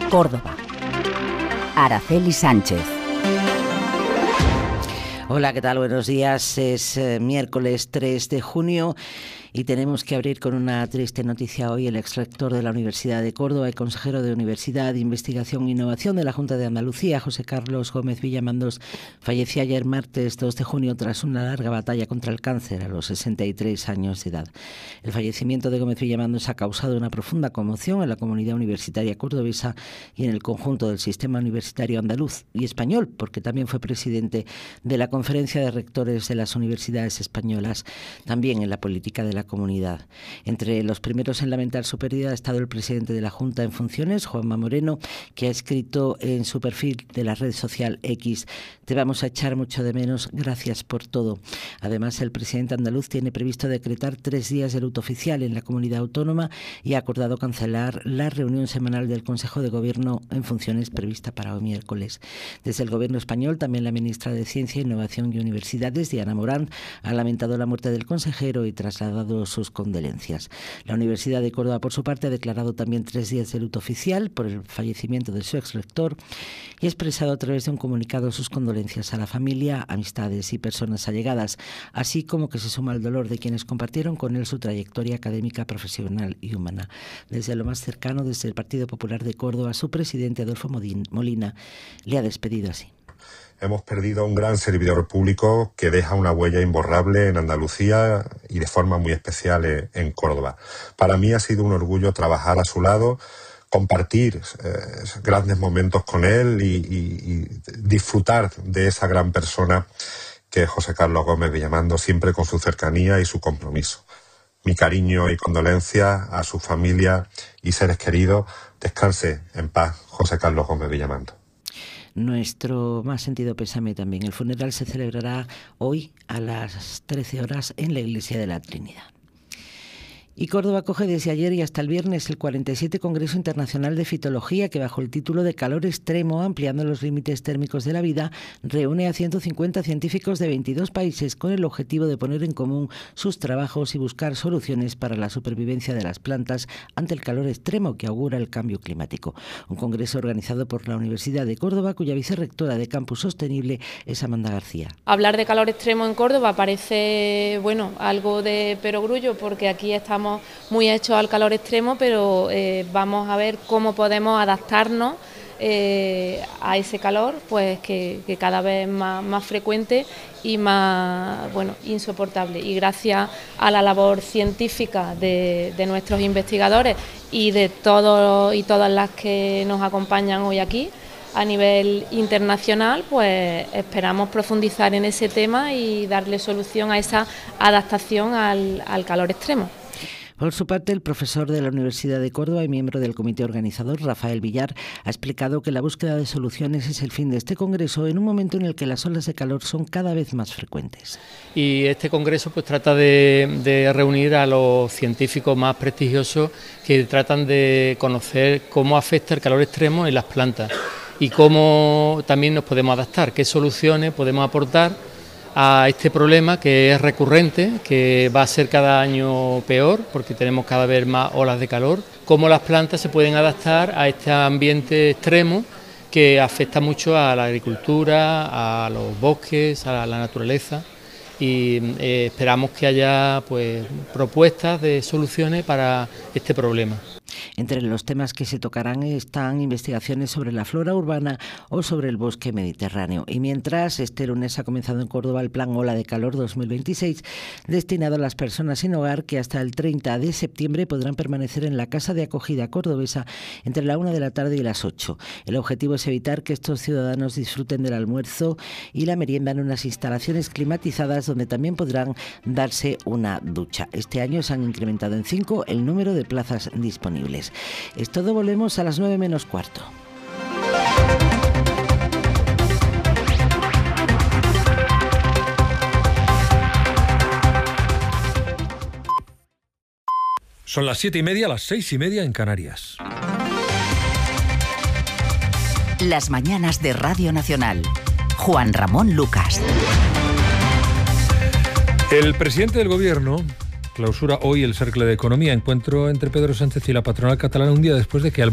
Córdoba. Araceli Sánchez. Hola, ¿qué tal? Buenos días. Es miércoles 3 de junio y tenemos que abrir con una triste noticia hoy. El exrector de la Universidad de Córdoba y consejero de Universidad, Investigación e Innovación de la Junta de Andalucía, José Carlos Gómez Villamandós, falleció ayer martes 2 de junio tras una larga batalla contra el cáncer a los 63 años de edad. El fallecimiento de Gómez Villamandós ha causado una profunda conmoción en la comunidad universitaria cordobesa y en el conjunto del sistema universitario andaluz y español, porque también fue presidente de la Conferencia de Rectores de las Universidades Españolas, también en la política de la comunidad. Entre los primeros en lamentar su pérdida ha estado el presidente de la Junta en funciones, Juanma Moreno, que ha escrito en su perfil de la red social X: "Te vamos a echar mucho de menos, gracias por todo". Además, el presidente andaluz tiene previsto decretar 3 días de luto oficial en la comunidad autónoma y ha acordado cancelar la reunión semanal del Consejo de Gobierno en funciones prevista para hoy miércoles. Desde el Gobierno español, también la ministra de Ciencia, Innovación y Universidades, Diana Morán, ha lamentado la muerte del consejero y trasladado sus condolencias. La Universidad de Córdoba, por su parte, ha declarado también 3 días de luto oficial por el fallecimiento de su exrector y ha expresado a través de un comunicado sus condolencias a la familia, amistades y personas allegadas, así como que se suma al dolor de quienes compartieron con él su trayectoria académica, profesional y humana. Desde lo más cercano, desde el Partido Popular de Córdoba, su presidente Adolfo Molina le ha despedido así. Hemos perdido a un gran servidor público que deja una huella imborrable en Andalucía y de forma muy especial en Córdoba. Para mí ha sido un orgullo trabajar a su lado, compartir grandes momentos con él y disfrutar de esa gran persona que es José Carlos Gómez Villamandós, siempre con su cercanía y su compromiso. Mi cariño y condolencia a su familia y seres queridos. Descanse en paz, José Carlos Gómez Villamandós. Nuestro más sentido pésame también. El funeral se celebrará hoy a las 13 horas en la Iglesia de la Trinidad. Y Córdoba acoge desde ayer y hasta el viernes el 47 Congreso Internacional de Fitología, que bajo el título de Calor Extremo, ampliando los límites térmicos de la vida, reúne a 150 científicos de 22 países con el objetivo de poner en común sus trabajos y buscar soluciones para la supervivencia de las plantas ante el calor extremo que augura el cambio climático. Un congreso organizado por la Universidad de Córdoba, cuya vicerrectora de Campus Sostenible es Amanda García. Hablar de calor extremo en Córdoba parece, algo de perogrullo, porque aquí estamos muy hechos al calor extremo, pero vamos a ver cómo podemos adaptarnos a ese calor, pues que cada vez más frecuente y más insoportable. Y gracias a la labor científica de nuestros investigadores y de todos y todas las que nos acompañan hoy aquí a nivel internacional, pues esperamos profundizar en ese tema y darle solución a esa adaptación al calor extremo. Por su parte, el profesor de la Universidad de Córdoba y miembro del comité organizador, Rafael Villar, ha explicado que la búsqueda de soluciones es el fin de este congreso en un momento en el que las olas de calor son cada vez más frecuentes. Y este congreso pues trata de reunir a los científicos más prestigiosos que tratan de conocer cómo afecta el calor extremo en las plantas y cómo también nos podemos adaptar, qué soluciones podemos aportar a este problema que es recurrente, que va a ser cada año peor porque tenemos cada vez más olas de calor, cómo las plantas se pueden adaptar a este ambiente extremo que afecta mucho a la agricultura, a los bosques, a la naturaleza, y esperamos que haya propuestas de soluciones para este problema. Entre los temas que se tocarán están investigaciones sobre la flora urbana o sobre el bosque mediterráneo. Y mientras, este lunes ha comenzado en Córdoba el Plan Ola de Calor 2026, destinado a las personas sin hogar que hasta el 30 de septiembre podrán permanecer en la casa de acogida cordobesa entre la 1 de la tarde y las 8. El objetivo es evitar que estos ciudadanos disfruten del almuerzo y la merienda en unas instalaciones climatizadas donde también podrán darse una ducha. Este año se han incrementado en 5 el número de plazas disponibles. Es todo, volvemos a las 9 menos cuarto. Son las 7:30, las 6:30 en Canarias. Las mañanas de Radio Nacional. Juan Ramón Lucas. El presidente del Gobierno clausura hoy el Cercle de Economía, encuentro entre Pedro Sánchez y la patronal catalana un día después de que